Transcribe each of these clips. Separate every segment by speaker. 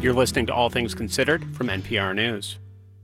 Speaker 1: You're listening to All Things Considered from NPR News.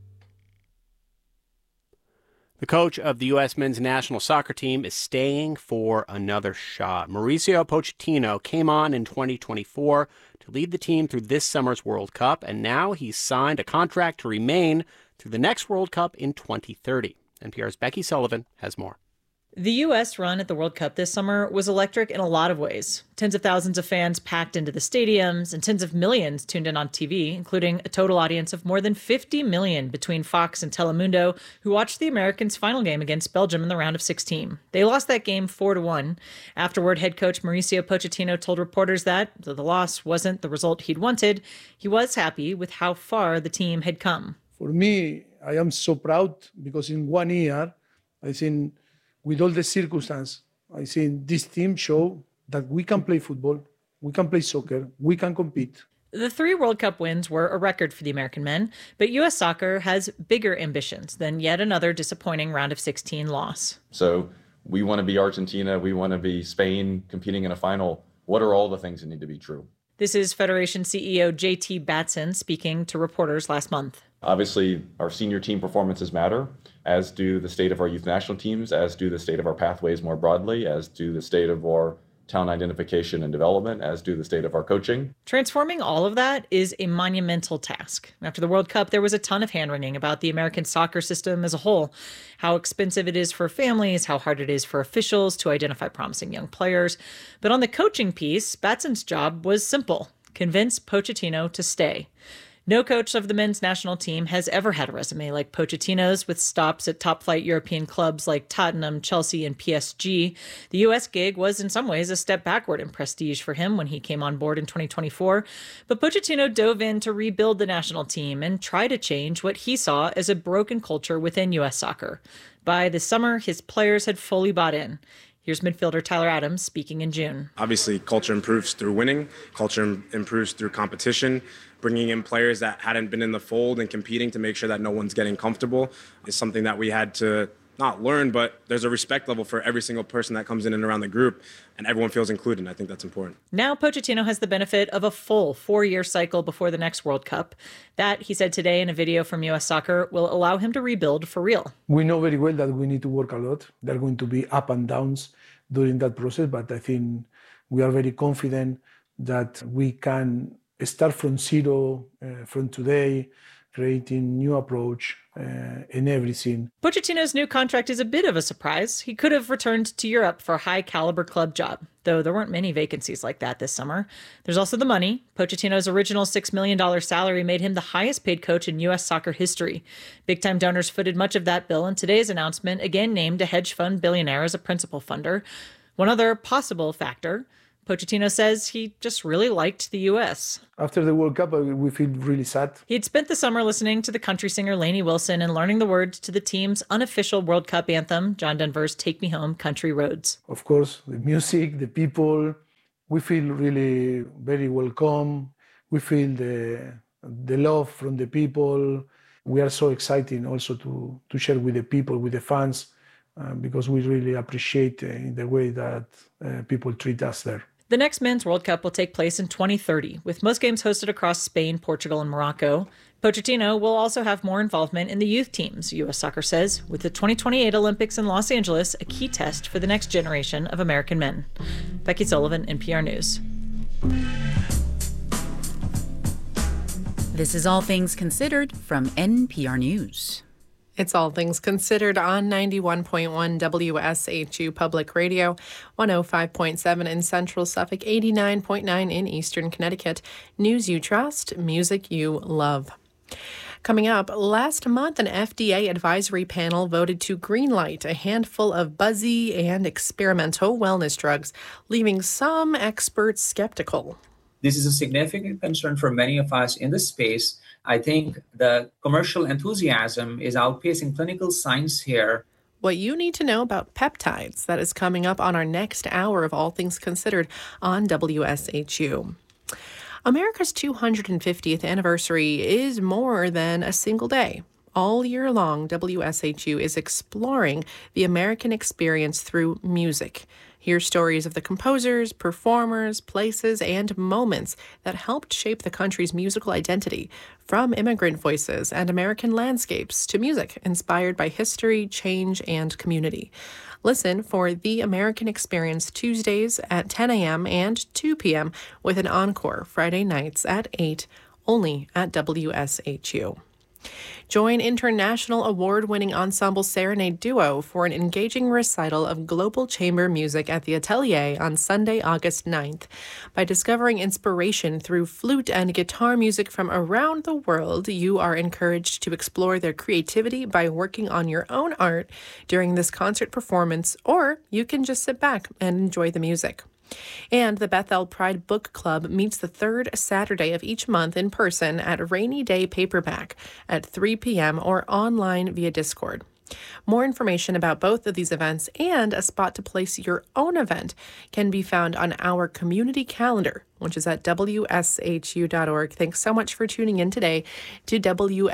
Speaker 1: The coach of the U.S. men's national soccer team is staying for another shot. Mauricio Pochettino came on in 2024 to lead the team through this summer's World Cup, and now he's signed a contract to remain through the next World Cup in 2030. NPR's Becky Sullivan has more.
Speaker 2: The U.S. run at the World Cup this summer was electric in a lot of ways. Tens of thousands of fans packed into the stadiums and tens of millions tuned in on TV, including a total audience of more than 50 million between Fox and Telemundo, who watched the Americans' final game against Belgium in the round of 16. They lost that game 4-1. Afterward, head coach Mauricio Pochettino told reporters that, though the loss wasn't the result he'd wanted, he was happy with how far the team had come.
Speaker 3: For me, I am so proud because in 1 year, I think with all the circumstances, I think this team show that we can play football, we can play soccer, we can compete.
Speaker 2: The 3 World Cup wins were a record for the American men, but U.S. soccer has bigger ambitions than yet another disappointing round of 16 loss.
Speaker 4: So we want to be Argentina, we want to be Spain competing in a final. What are all the things that need to be true?
Speaker 2: This is Federation CEO J.T. Batson speaking to reporters last month.
Speaker 4: Obviously, our senior team performances matter, as do the state of our youth national teams, as do the state of our pathways more broadly, as do the state of our talent identification and development, as do the state of our coaching.
Speaker 2: Transforming all of that is a monumental task. After the World Cup, there was a ton of hand-wringing about the American soccer system as a whole, how expensive it is for families, how hard it is for officials to identify promising young players. But on the coaching piece, Batson's job was simple: convince Pochettino to stay. No coach of the men's national team has ever had a resume like Pochettino's, with stops at top-flight European clubs like Tottenham, Chelsea, and PSG. The U.S. gig was in some ways a step backward in prestige for him when he came on board in 2024. But Pochettino dove in to rebuild the national team and try to change what he saw as a broken culture within U.S. soccer. By this summer, his players had fully bought in. Here's midfielder Tyler Adams speaking in June.
Speaker 5: Obviously, culture improves through winning. Culture improves through competition. Bringing in players that hadn't been in the fold and competing to make sure that no one's getting comfortable is something that we had to not learn, but there's a respect level for every single person that comes in and around the group, and everyone feels included, and I think that's important.
Speaker 2: Now Pochettino has the benefit of a full 4-year cycle before the next World Cup. That, he said today in a video from U.S. Soccer, will allow him to rebuild for real.
Speaker 3: We know very well that we need to work a lot. There are going to be up and downs during that process, but I think we are very confident that we can start from zero, from today, creating new approach in everything.
Speaker 2: Pochettino's new contract is a bit of a surprise. He could have returned to Europe for a high-caliber club job, though there weren't many vacancies like that this summer. There's also the money. Pochettino's original $6 million salary made him the highest-paid coach in U.S. soccer history. Big-time donors footed much of that bill, and today's announcement again named a hedge fund billionaire as a principal funder. One other possible factor: Pochettino says he just really liked the U.S.
Speaker 3: After the World Cup, we feel really sad.
Speaker 2: He'd spent the summer listening to the country singer Lainey Wilson and learning the words to the team's unofficial World Cup anthem, John Denver's Take Me Home, Country Roads.
Speaker 3: Of course, the music, the people, we feel really very welcome. We feel the love from the people. We are so excited also to share with the people, with the fans, because we really appreciate the way that people treat us there.
Speaker 2: The next Men's World Cup will take place in 2030, with most games hosted across Spain, Portugal, and Morocco. Pochettino will also have more involvement in the youth teams, U.S. Soccer says, with the 2028 Olympics in Los Angeles a key test for the next generation of American men. Becky Sullivan, NPR News.
Speaker 6: This is All Things Considered from NPR News.
Speaker 7: It's All Things Considered on 91.1 WSHU Public Radio, 105.7 in Central Suffolk, 89.9 in Eastern Connecticut. News you trust, music you love. Coming up, last month, an FDA advisory panel voted to greenlight a handful of buzzy and experimental wellness drugs, leaving some experts skeptical.
Speaker 8: This is a significant concern for many of us in the space. I think the commercial enthusiasm is outpacing clinical science here.
Speaker 7: What you need to know about peptides, that is coming up on our next hour of All Things Considered on WSHU. America's 250th anniversary is more than a single day. All year long, WSHU is exploring the American experience through music. Hear stories of the composers, performers, places, and moments that helped shape the country's musical identity, from immigrant voices and American landscapes to music inspired by history, change, and community. Listen for The American Experience Tuesdays at 10 a.m. and 2 p.m. with an encore Friday nights at 8, only at WSHU. Join international award-winning ensemble Serenade Duo for an engaging recital of global chamber music at the Atelier on Sunday, August 9th. By discovering inspiration through flute and guitar music from around the world, you are encouraged to explore their creativity by working on your own art during this concert performance, or you can just sit back and enjoy the music. And the Bethel Pride Book Club meets the third Saturday of each month in person at Rainy Day Paperback at 3 p.m. or online via Discord. More information about both of these events and a spot to place your own event can be found on our community calendar, which is at WSHU.org. Thanks so much for tuning in today to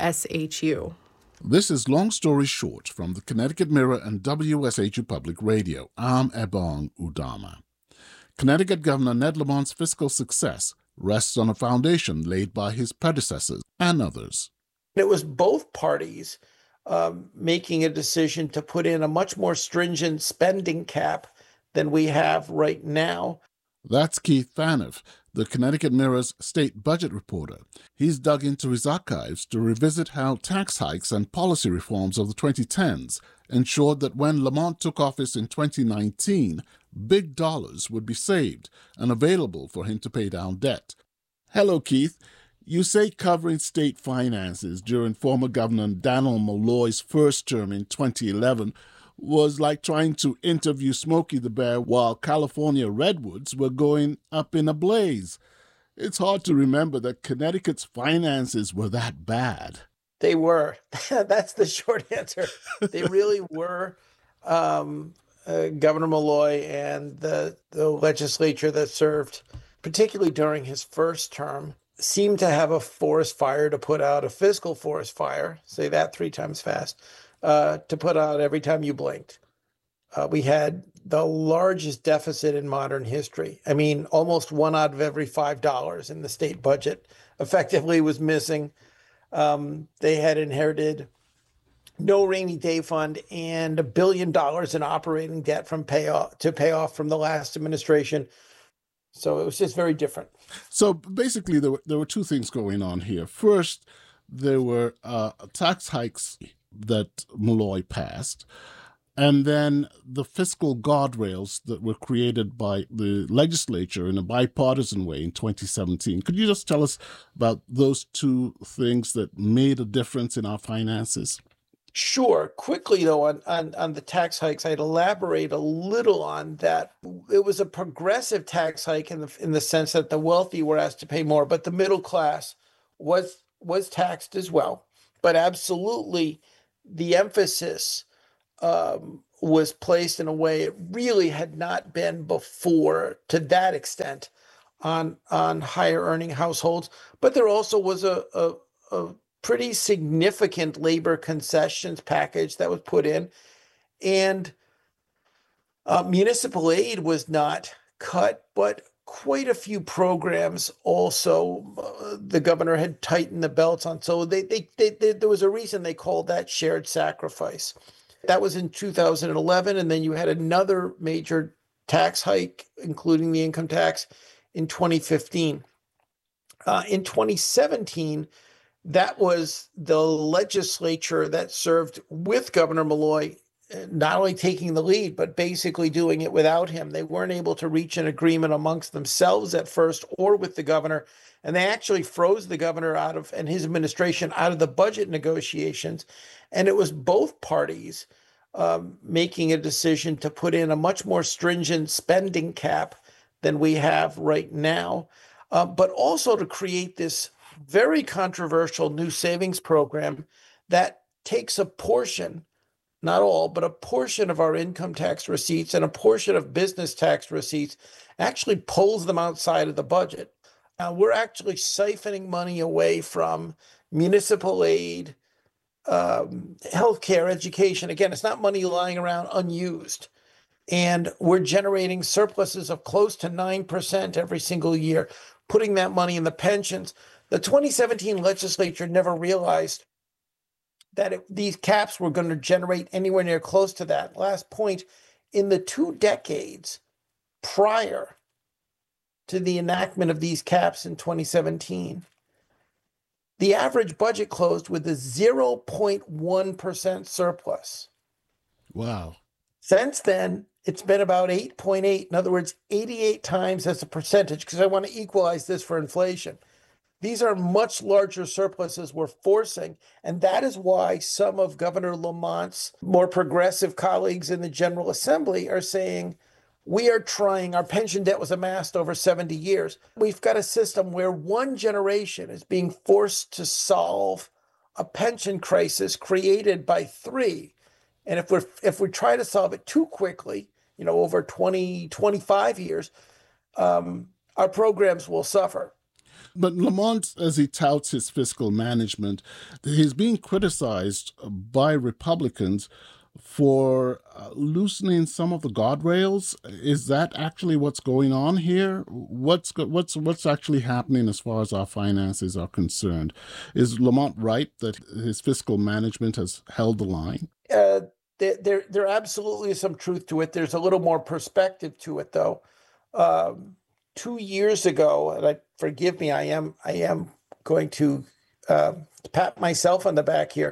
Speaker 7: WSHU.
Speaker 9: This is Long Story Short from the Connecticut Mirror and WSHU Public Radio. I'm Ebong Udama. Connecticut Governor Ned Lamont's fiscal success rests on a foundation laid by his predecessors and others.
Speaker 10: It was both parties making a decision to put in a much more stringent spending cap than we have right now.
Speaker 9: That's Keith Phaneuf, the Connecticut Mirror's state budget reporter. He's dug into his archives to revisit how tax hikes and policy reforms of the 2010s ensured that when Lamont took office in 2019, big dollars would be saved and available for him to pay down debt. Hello, Keith. You say covering state finances during former Governor Dannel Malloy's first term in 2011 was like trying to interview Smokey the Bear while California redwoods were going up in a blaze. It's hard to remember that Connecticut's finances were that bad.
Speaker 10: They were. That's the short answer. They really were. Governor Malloy and the legislature that served, particularly during his first term, seemed to have a forest fire to put out, a fiscal forest fire, say that 3 times fast, to put out every time you blinked. We had the largest deficit in modern history. I mean, almost 1 out of every $5 in the state budget effectively was missing. They had inherited no rainy day fund and $1 billion in operating debt from pay off from the last administration. So it was just very different.
Speaker 9: So basically, there were 2 things going on here. First, there were tax hikes that Malloy passed, and then the fiscal guardrails that were created by the legislature in a bipartisan way in 2017. Could you just tell us about those 2 things that made a difference in our finances?
Speaker 10: Sure. Quickly, though, on the tax hikes, I'd elaborate a little on that. It was a progressive tax hike in the sense that the wealthy were asked to pay more, but the middle class was taxed as well. But absolutely, the emphasis was placed in a way it really had not been before to that extent on higher earning households. But there also was a pretty significant labor concessions package that was put in, and municipal aid was not cut, but quite a few programs also the governor had tightened the belts on. So they there was a reason they called that shared sacrifice. That was in 2011, and then you had another major tax hike, including the income tax, in 2015. In 2017, that was the legislature that served with Governor Malloy, not only taking the lead, but basically doing it without him. They weren't able to reach an agreement amongst themselves at first or with the governor, and they actually froze the governor and his administration out of the budget negotiations. And it was both parties making a decision to put in a much more stringent spending cap than we have right now, but also to create this very controversial new savings program that takes a portion, not all, but a portion of our income tax receipts and a portion of business tax receipts, actually pulls them outside of the budget. We're actually siphoning money away from municipal aid, healthcare, education. Again, it's not money lying around unused. And we're generating surpluses of close to 9% every single year, putting that money in the pensions. The 2017 legislature never realized that these caps were going to generate anywhere near close to that. Last point, in the 2 decades prior to the enactment of these caps in 2017, the average budget closed with a 0.1% surplus.
Speaker 9: Wow.
Speaker 10: Since then, it's been about 8.8. In other words, 88 times as a percentage, because I want to equalize this for inflation. These are much larger surpluses we're forcing, and that is why some of Governor Lamont's more progressive colleagues in the General Assembly are saying, we are trying, our pension debt was amassed over 70 years. We've got a system where one generation is being forced to solve a pension crisis created by 3. And if we try to solve it too quickly, over 20, 25 years, our programs will suffer.
Speaker 9: But Lamont, as he touts his fiscal management, he's being criticized by Republicans for loosening some of the guardrails. Is that actually what's going on here? What's actually happening as far as our finances are concerned? Is Lamont right that his fiscal management has held the line?
Speaker 10: There absolutely is some truth to it. There's a little more perspective to it, though. 2 years ago, and forgive me, I am going to pat myself on the back here.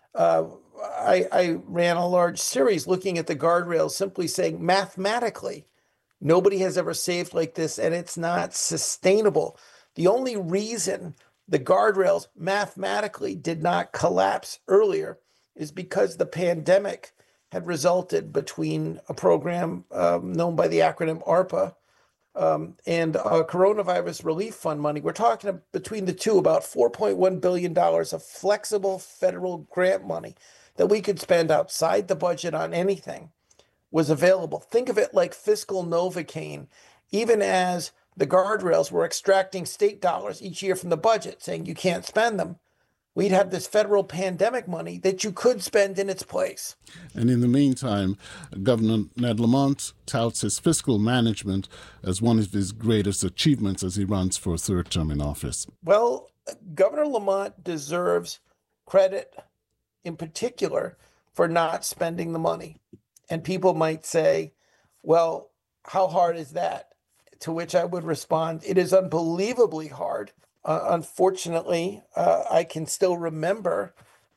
Speaker 10: I ran a large series looking at the guardrails, simply saying mathematically, nobody has ever saved like this, and it's not sustainable. The only reason the guardrails mathematically did not collapse earlier is because the pandemic had resulted between a program known by the acronym ARPA and coronavirus relief fund money. We're talking between the two about $4.1 billion of flexible federal grant money that we could spend outside the budget on anything was available. Think of it like fiscal Novocaine, even as the guardrails were extracting state dollars each year from the budget, saying you can't spend them. We'd have this federal pandemic money that you could spend in its place.
Speaker 9: And in the meantime, Governor Ned Lamont touts his fiscal management as one of his greatest achievements as he runs for a 3rd term in office.
Speaker 10: Well, Governor Lamont deserves credit in particular for not spending the money. And people might say, well, how hard is that? To which I would respond, it is unbelievably hard. Unfortunately, I can still remember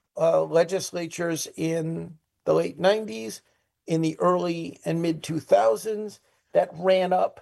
Speaker 10: legislatures in the late 90s, in the early and mid 2000s that ran up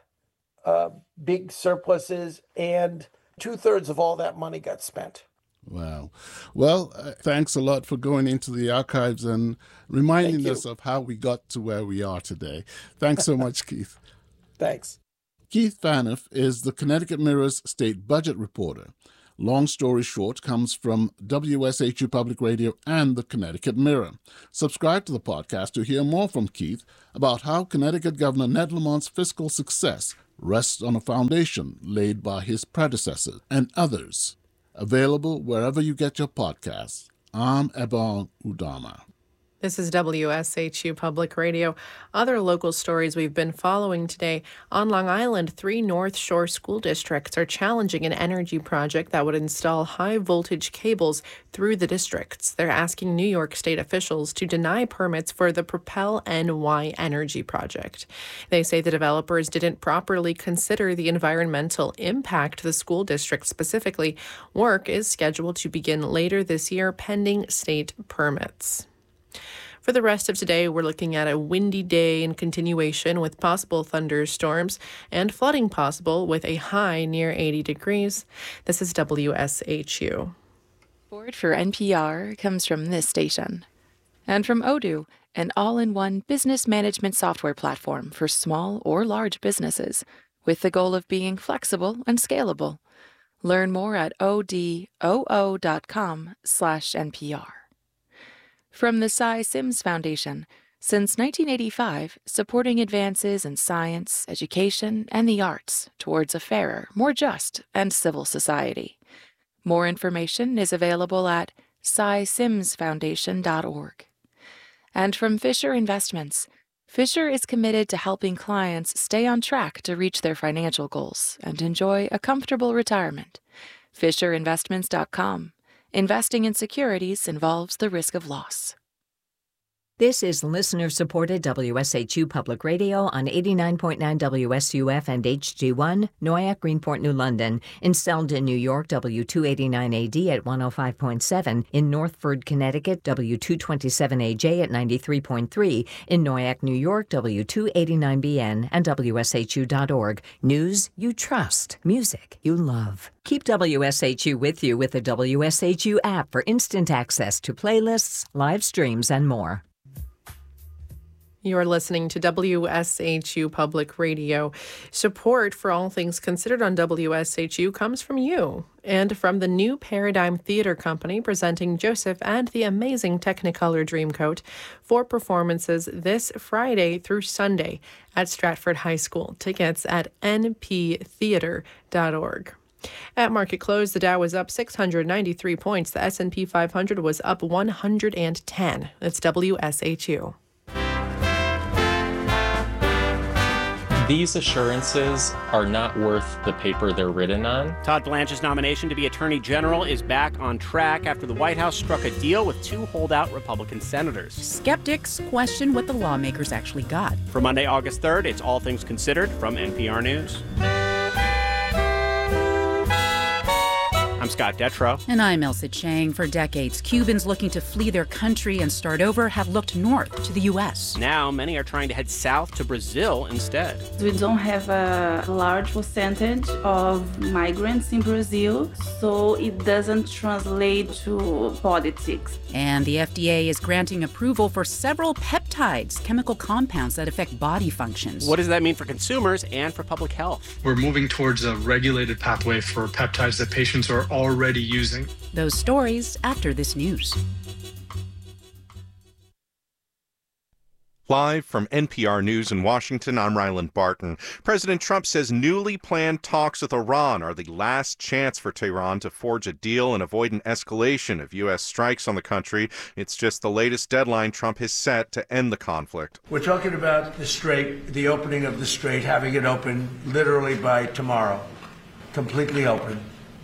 Speaker 10: big surpluses, and 2/3 of all that money got spent.
Speaker 9: Wow. Well, thanks a lot for going into the archives and reminding us of how we got to where we are today. Thanks so much, Keith.
Speaker 10: Thanks.
Speaker 9: Keith Phaneuf is the Connecticut Mirror's state budget reporter. Long Story Short comes from WSHU Public Radio and the Connecticut Mirror. Subscribe to the podcast to hear more from Keith about how Connecticut Governor Ned Lamont's fiscal success rests on a foundation laid by his predecessors and others. Available wherever you get your podcasts. I'm Ebon Udama.
Speaker 7: This is WSHU Public Radio. Other local stories we've been following today. On Long Island, 3 North Shore school districts are challenging an energy project that would install high-voltage cables through the districts. They're asking New York State officials to deny permits for the Propel NY energy project. They say the developers didn't properly consider the environmental impact the school district specifically. Work is scheduled to begin later this year, pending state permits. For the rest of today, we're looking at a windy day in continuation with possible thunderstorms and flooding possible with a high near 80 degrees. This is WSHU.
Speaker 11: Support for NPR comes from this station. And from Odoo, an all-in-one business management software platform for small or large businesses, with the goal of being flexible and scalable. Learn more at odoo.com/NPR. From the Cy Sims Foundation, since 1985, supporting advances in science, education, and the arts towards a fairer, more just, and civil society. More information is available at cysimsfoundation.org. And from Fisher Investments, Fisher is committed to helping clients stay on track to reach their financial goals and enjoy a comfortable retirement. FisherInvestments.com. Investing in securities involves the risk of loss.
Speaker 12: This is listener-supported WSHU Public Radio on 89.9 WSUF and HD1, Noyak, Greenport, New London. In Selden, New York, W289AD at 105.7. In Northford, Connecticut, W227AJ at 93.3. In Noyak, New York, W289BN and WSHU.org. News you trust. Music you love. Keep WSHU with you with the WSHU app for instant access to playlists, live streams, and more.
Speaker 7: You're listening to WSHU Public Radio. Support for All Things Considered on WSHU comes from you and from the New Paradigm Theater Company, presenting Joseph and the Amazing Technicolor Dreamcoat for performances this Friday through Sunday at Stratford High School. Tickets at nptheater.org. At market close, the Dow was up 693 points. The S&P 500 was up 110. It's WSHU.
Speaker 13: These assurances are not worth the paper they're written on.
Speaker 1: Todd Blanche's nomination to be Attorney General is back on track after the White House struck a deal with two holdout Republican senators.
Speaker 6: Skeptics question what the lawmakers actually got.
Speaker 1: For Monday, August 3rd, it's All Things Considered from NPR News. I'm Scott Detrow.
Speaker 6: And I'm Elsa Chang. For decades, Cubans looking to flee their country and start over have looked north to the U.S.
Speaker 1: Now, many are trying to head south to Brazil instead.
Speaker 14: We don't have a large percentage of migrants in Brazil, so it doesn't translate to politics.
Speaker 6: And the FDA is granting approval for several peptides, chemical compounds that affect body functions.
Speaker 1: What does that mean for consumers and for public health?
Speaker 15: We're moving towards a regulated pathway for peptides that patients are already using.
Speaker 6: Those stories after this news.
Speaker 16: Live from NPR News in Washington, I'm Ryland Barton. President Trump says newly planned talks with Iran are the last chance for Tehran to forge a deal and avoid an escalation of U.S. strikes on the country. It's just the latest deadline Trump has set to end the conflict.
Speaker 17: We're talking about the Strait, the opening of the Strait, having it open literally by tomorrow, completely open.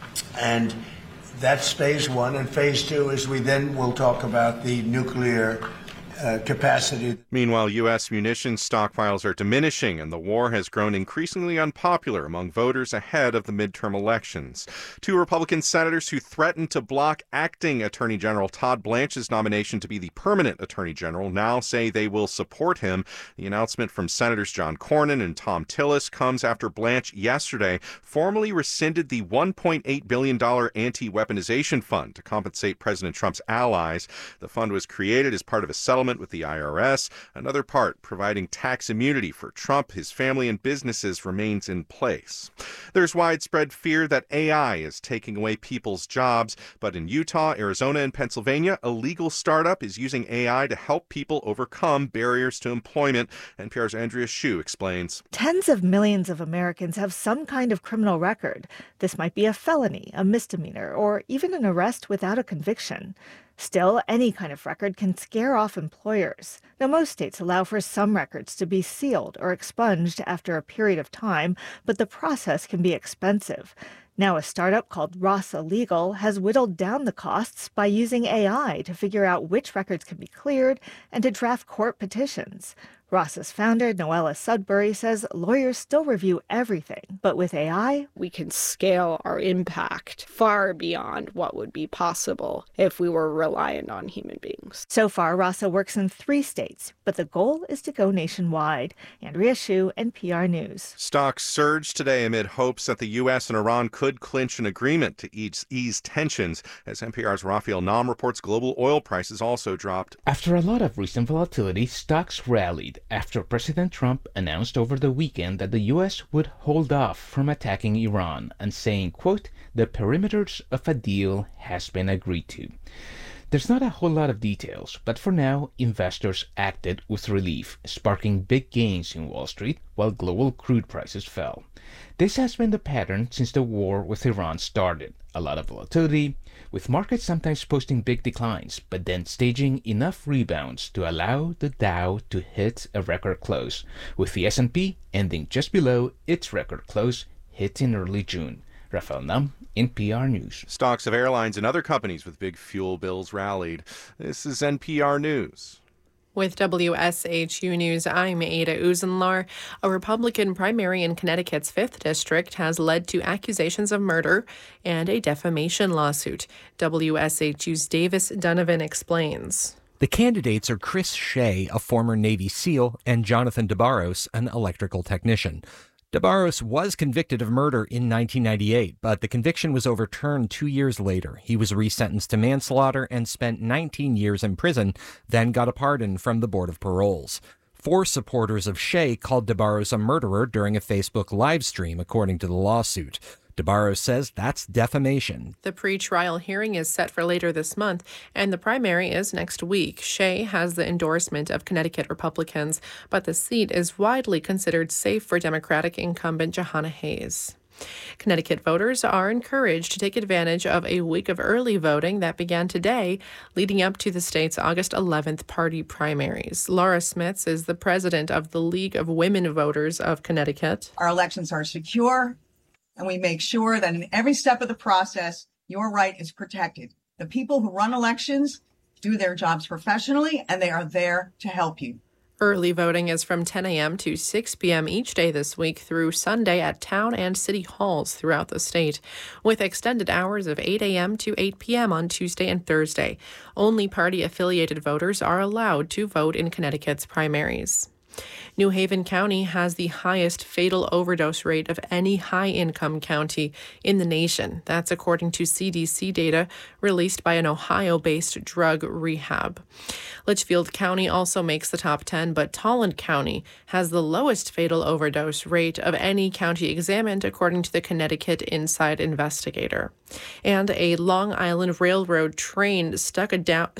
Speaker 17: And that's phase one. And phase two is we then will talk about the nuclear capacity.
Speaker 16: Meanwhile, U.S. munitions stockpiles are diminishing, and the war has grown increasingly unpopular among voters ahead of the midterm elections. Two Republican senators who threatened to block acting Attorney General Todd Blanche's nomination to be the permanent Attorney General now say they will support him. The announcement from Senators John Cornyn and Thom Tillis comes after Blanche yesterday formally rescinded the $1.8 billion anti-weaponization fund to compensate President Trump's allies. The fund was created as part of a settlement with the IRS. Another part, providing tax immunity for Trump, his family, and businesses remains in place. There's widespread fear that AI is taking away people's jobs, but in Utah, Arizona, and Pennsylvania, a legal startup is using AI to help people overcome barriers to employment. NPR's Andrea Hsu explains.
Speaker 18: Tens of millions of Americans have some kind of criminal record. This might be a felony, a misdemeanor, or even an arrest without a conviction. Still, any kind of record can scare off employers. Now, most states allow for some records to be sealed or expunged after a period of time, but the process can be expensive. Now, a startup called Rasa Legal has whittled down the costs by using AI to figure out which records can be cleared and to draft court petitions. Ross's founder, Noella Sudbury, says lawyers still review everything, but with AI,
Speaker 19: we can scale our impact far beyond what would be possible if we were reliant on human beings.
Speaker 18: So far, Rasa works in 3 states, but the goal is to go nationwide. Andrea Hsu, NPR News.
Speaker 16: Stocks surged today amid hopes that the U.S. and Iran could clinch an agreement to ease tensions. As NPR's Raphael Nam reports, global oil prices also dropped.
Speaker 20: After a lot of recent volatility, stocks rallied after President Trump announced over the weekend that the U.S. would hold off from attacking Iran and saying, quote, the perimeters of a deal has been agreed to. There's not a whole lot of details, but for now, investors acted with relief, sparking big gains in Wall Street while global crude prices fell. This has been the pattern since the war with Iran started. A lot of volatility, with markets sometimes posting big declines, but then staging enough rebounds to allow the Dow to hit a record close, with the S&P ending just below its record close hit in early June. Rafael Nam, NPR News.
Speaker 16: Stocks of airlines and other companies with big fuel bills rallied. This is NPR News.
Speaker 7: With WSHU News, I'm Ada Uzenlar. A Republican primary in Connecticut's 5th District has led to accusations of murder and a defamation lawsuit. WSHU's Davis Donovan explains.
Speaker 21: The candidates are Chris Shea, a former Navy SEAL, and Jonathan DeBarros, an electrical technician. DeBarros was convicted of murder in 1998, but the conviction was overturned 2 years later. He was resentenced to manslaughter and spent 19 years in prison, then got a pardon from the Board of Paroles. 4 supporters of Shea called DeBarros a murderer during a Facebook live stream, according to the lawsuit. DeBarros says that's defamation.
Speaker 7: The pre-trial hearing is set for later this month, and the primary is next week. Shea has the endorsement of Connecticut Republicans, but the seat is widely considered safe for Democratic incumbent Jahana Hayes. Connecticut voters are encouraged to take advantage of a week of early voting that began today, leading up to the state's August 11th party primaries. Laura Smits is the president of the League of Women Voters of Connecticut.
Speaker 22: Our elections are secure, and we make sure that in every step of the process, your right is protected. The people who run elections do their jobs professionally, and they are there to help you.
Speaker 7: Early voting is from 10 a.m. to 6 p.m. each day this week through Sunday at town and city halls throughout the state, with extended hours of 8 a.m. to 8 p.m. on Tuesday and Thursday. Only party-affiliated voters are allowed to vote in Connecticut's primaries. New Haven County has the highest fatal overdose rate of any high-income county in the nation. That's according to CDC data released by an Ohio-based drug rehab. Litchfield County also makes the top 10, but Tolland County has the lowest fatal overdose rate of any county examined, according to the Connecticut Inside Investigator. And a Long Island Railroad train struck a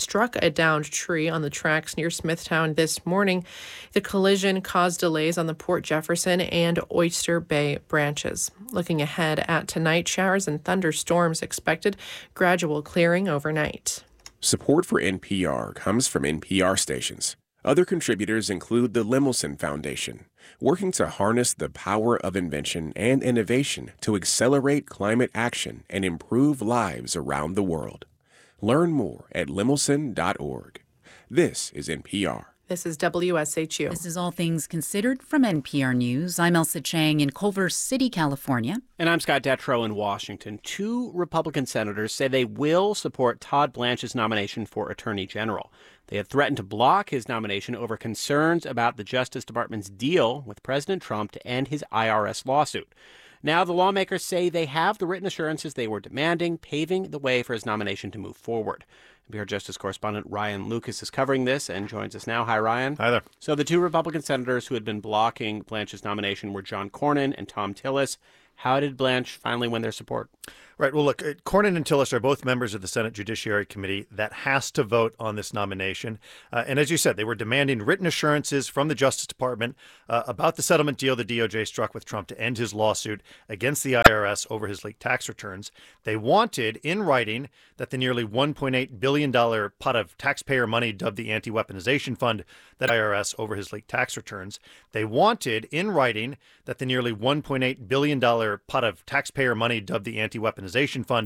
Speaker 7: downed tree on the tracks near Smithtown this morning. The collision caused delays on the Port Jefferson and Oyster Bay branches. Looking ahead at tonight, showers and thunderstorms expected, gradual clearing overnight.
Speaker 23: Support for NPR comes from NPR stations. Other contributors include the Lemelson Foundation, working to harness the power of invention and innovation to accelerate climate action and improve lives around the world. Learn more at lemelson.org. This is NPR.
Speaker 7: This is WSHU.
Speaker 6: This is All Things Considered from NPR News. I'm Elsa Chang in Culver City, California.
Speaker 1: And I'm Scott Detrow in Washington. 2 Republican senators say they will support Todd Blanche's nomination for Attorney General. They had threatened to block his nomination over concerns about the Justice Department's deal with President Trump to end his IRS lawsuit. Now the lawmakers say they have the written assurances they were demanding, paving the way for his nomination to move forward. NPR Justice correspondent Ryan Lucas is covering this and joins us now. Hi, Ryan.
Speaker 24: Hi there.
Speaker 1: So the 2 Republican senators who had been blocking Blanche's nomination were John Cornyn and Thom Tillis. How did Blanche finally win their support?
Speaker 24: Right. Well, look, Cornyn and Tillis are both members of the Senate Judiciary Committee that has to vote on this nomination. And as you said, they were demanding written assurances from the Justice Department about the settlement deal the DOJ struck with Trump to end his lawsuit against the IRS over his leaked tax returns. They wanted in writing that the nearly $1.8 billion pot of taxpayer money dubbed the Anti-Weaponization Fund, that IRS over his leaked tax returns. They wanted in writing that the nearly $1.8 billion pot of taxpayer money dubbed the Anti-Weaponization Fund